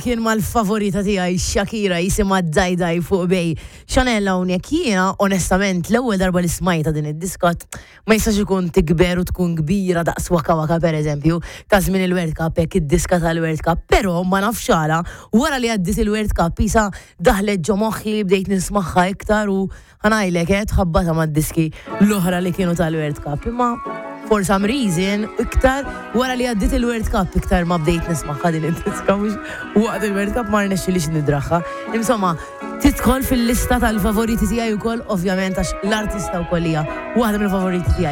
flimkien mal-favorita tiegħi Shakira jisimha Daj fuq bej. Xanella hawnhekk jiena onestament l-ewwel darba li smajta din id-diskot ma jistax ikun tikber u tkun kbira daqs Waka Waka pereżempju ta' żmien il-World Cup hekk id-diska tal-World Cup, però ma nafx għala wara li għaddiet il-World Cup isa daħlet ġo moħħi bdejt nismagħha iktar u ħanajlek tħabbata mad-diski l-oħra li kienu tal-World Cup. Imma for some reason, iktar, wara li għaddit il-World Cup, iktar ma bdejt nismaħħa din id-diska, mux waqt il-World Cup ma rnexxilix nidraħħa. Insomma, tidħol fil-lista tal-favoriti tiegħi wkoll, ovvjament għax l-artista wkoll hija waħda mill-favoriti tiegħi.